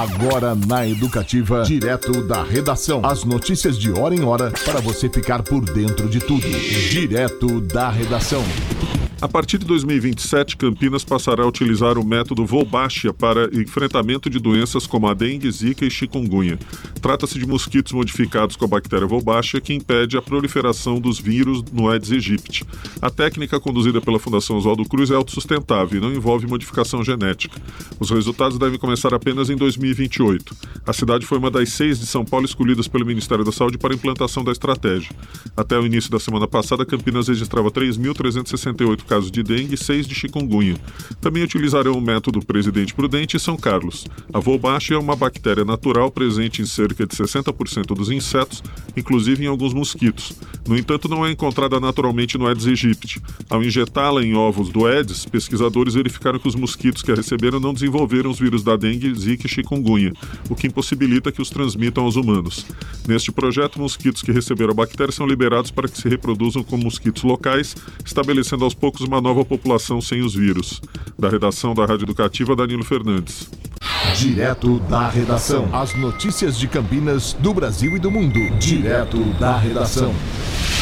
Agora na Educativa, direto da redação. As notícias de hora em hora para você ficar por dentro de tudo. Direto da redação. A partir de 2027, Campinas passará a utilizar o método Wolbachia para enfrentamento de doenças como a dengue, zika e chikungunya. Trata-se de mosquitos modificados com a bactéria Wolbachia que impede a proliferação dos vírus no Aedes aegypti. A técnica conduzida pela Fundação Oswaldo Cruz é autossustentável e não envolve modificação genética. Os resultados devem começar apenas em 2028. A cidade foi uma das 6 de São Paulo escolhidas pelo Ministério da Saúde para a implantação da estratégia. Até o início da semana passada, Campinas registrava 3.368 casos de dengue e 6 de chikungunya. Também utilizarão o método Presidente Prudente e São Carlos. A Wolbachia é uma bactéria natural presente em cerca de 60% dos insetos, inclusive em alguns mosquitos. No entanto, não é encontrada naturalmente no Aedes aegypti. Ao injetá-la em ovos do Aedes, pesquisadores verificaram que os mosquitos que a receberam não desenvolveram os vírus da dengue, zika e chikungunya, o que impossibilita que os transmitam aos humanos. Neste projeto, mosquitos que receberam a bactéria são liberados para que se reproduzam como mosquitos locais, estabelecendo aos poucos uma nova população sem os vírus. Da redação da Rádio Educativa, Danilo Fernandes. Direto da redação. As notícias de Campinas, do Brasil e do mundo. Direto da redação.